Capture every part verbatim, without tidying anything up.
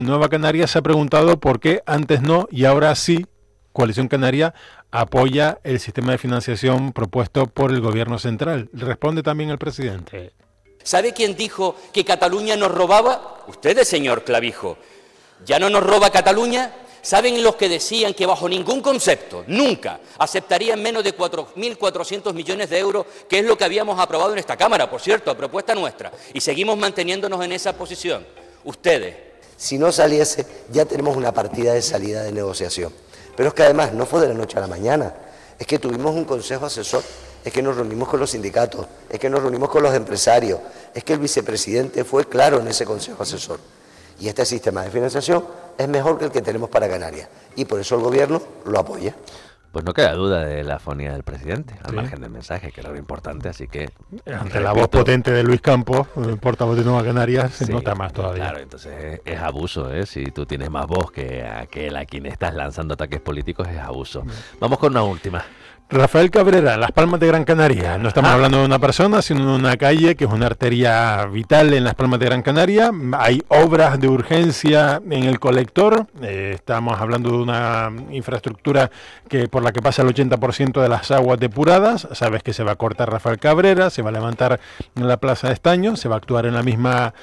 Nueva Canarias se ha preguntado por qué antes no y ahora sí Coalición Canaria apoya el sistema de financiación propuesto por el gobierno central. Responde también el presidente. ¿Sabe quién dijo que Cataluña nos robaba? Ustedes, señor Clavijo. ¿Ya no nos roba Cataluña? ¿Saben los que decían que bajo ningún concepto, nunca, aceptarían menos de cuatro mil cuatrocientos millones de euros, que es lo que habíamos aprobado en esta Cámara, por cierto, a propuesta nuestra, y seguimos manteniéndonos en esa posición? Ustedes. Si no saliese, ya tenemos una partida de salida de negociación. Pero es que además no fue de la noche a la mañana, es que tuvimos un consejo asesor, es que nos reunimos con los sindicatos, es que nos reunimos con los empresarios, es que el vicepresidente fue claro en ese consejo asesor. Y este sistema de financiación es mejor que el que tenemos para Canarias. Y por eso el gobierno lo apoya. Pues no queda duda de la afonía del presidente, al sí. margen del mensaje, que era lo importante, así que... Ante repito, la voz potente de Luis Campos, el portavoz de Nueva Canarias, se sí, nota más todavía. Claro, entonces es, es abuso, ¿eh? Si tú tienes más voz que aquel a quien estás lanzando ataques políticos, es abuso. Vamos con una última. Rafael Cabrera, Las Palmas de Gran Canaria. No estamos ah. hablando de una persona, sino de una calle que es una arteria vital en Las Palmas de Gran Canaria. Hay obras de urgencia en el colector. Eh, estamos hablando de una infraestructura que por la que pasa el ochenta por ciento de las aguas depuradas. Sabes que se va a cortar Rafael Cabrera, se va a levantar en la Plaza de Estaño, se va a actuar en la misma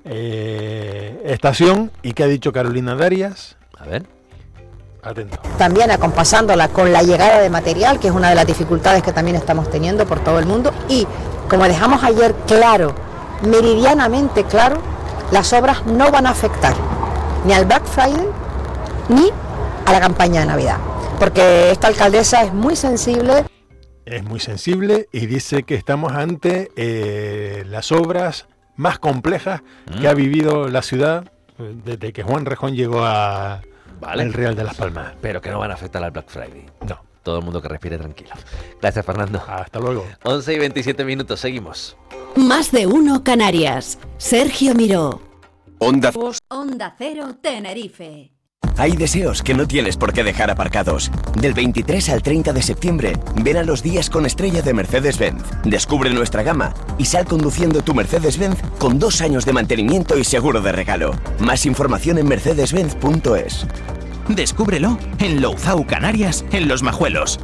eh, estación. ¿Y qué ha dicho Carolina Darias? A ver. Atento. También acompasándola con la llegada de material, que es una de las dificultades que también estamos teniendo por todo el mundo, y como dejamos ayer claro, meridianamente claro, las obras no van a afectar ni al Black Friday ni a la campaña de Navidad, porque esta alcaldesa es muy sensible. Es muy sensible y dice que estamos ante eh, las obras más complejas mm. que ha vivido la ciudad desde que Juan Rejón llegó a... Vale. El Real de Las Palmas. Pero que no van a afectar al Black Friday. No. Todo el mundo que respire tranquilo. Gracias, Fernando. Hasta luego. once y veintisiete minutos, seguimos. Más de uno Canarias. Sergio Miró. Onda. Onda Cero Tenerife. Hay deseos que no tienes por qué dejar aparcados. Del veintitrés al treinta de septiembre, ven a los días con estrella de Mercedes-Benz. Descubre nuestra gama y sal conduciendo tu Mercedes-Benz con dos años de mantenimiento y seguro de regalo. Más información en mercedes benz punto es. Descúbrelo en Louzao, Canarias, en Los Majuelos.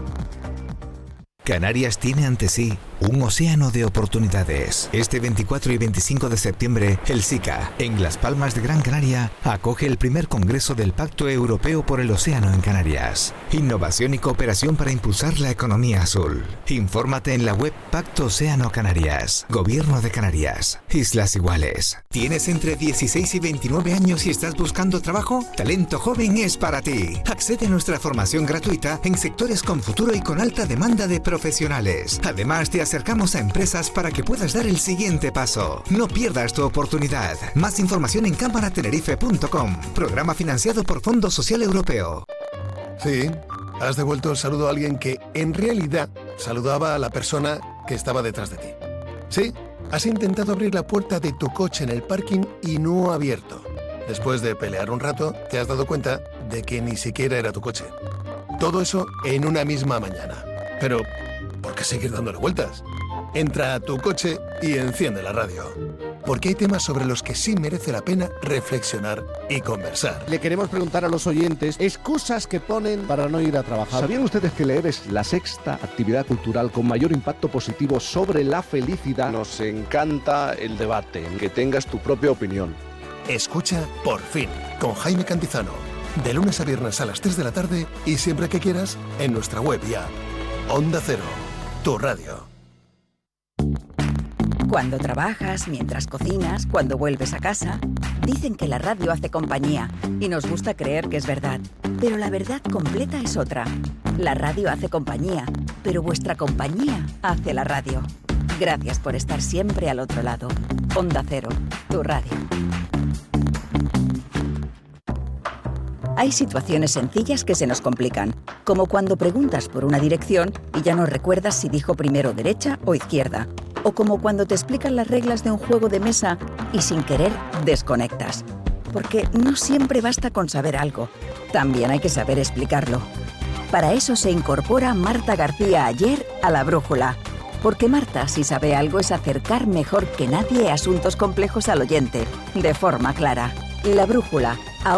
Canarias tiene ante sí un océano de oportunidades. Este veinticuatro y veinticinco de septiembre, el SICA, en Las Palmas de Gran Canaria, acoge el primer congreso del Pacto Europeo por el Océano en Canarias. Innovación y cooperación para impulsar la economía azul. Infórmate en la web Pacto Océano Canarias. Gobierno de Canarias. Islas Iguales. ¿Tienes entre dieciséis y veintinueve años y estás buscando trabajo? Talento Joven es para ti. Accede a nuestra formación gratuita en sectores con futuro y con alta demanda de profesionales. Además, te acercamos a empresas para que puedas dar el siguiente paso. No pierdas tu oportunidad. Más información en cámara tenerife punto com. Programa financiado por Fondo Social Europeo. Sí, has devuelto el saludo a alguien que, en realidad, saludaba a la persona que estaba detrás de ti. Sí, has intentado abrir la puerta de tu coche en el parking y no ha abierto. Después de pelear un rato, te has dado cuenta de que ni siquiera era tu coche. Todo eso en una misma mañana. Pero, ¿por qué seguir dándole vueltas? Entra a tu coche y enciende la radio. Porque hay temas sobre los que sí merece la pena reflexionar y conversar. Le queremos preguntar a los oyentes excusas que ponen para no ir a trabajar. ¿Sabían ustedes que leer es la sexta actividad cultural con mayor impacto positivo sobre la felicidad? Nos encanta el debate, que tengas tu propia opinión. Escucha Por Fin, con Jaime Cantizano. De lunes a viernes a las tres de la tarde y siempre que quieras en nuestra web y app. Onda Cero, tu radio. Cuando trabajas, mientras cocinas, cuando vuelves a casa, dicen que la radio hace compañía y nos gusta creer que es verdad. Pero la verdad completa es otra. La radio hace compañía, pero vuestra compañía hace la radio. Gracias por estar siempre al otro lado. Onda Cero, tu radio. Hay situaciones sencillas que se nos complican, como cuando preguntas por una dirección y ya no recuerdas si dijo primero derecha o izquierda, o como cuando te explican las reglas de un juego de mesa y sin querer desconectas. Porque no siempre basta con saber algo, también hay que saber explicarlo. Para eso se incorpora Marta García Ayer a La Brújula, porque Marta, si sabe algo, es acercar mejor que nadie asuntos complejos al oyente, de forma clara. La Brújula,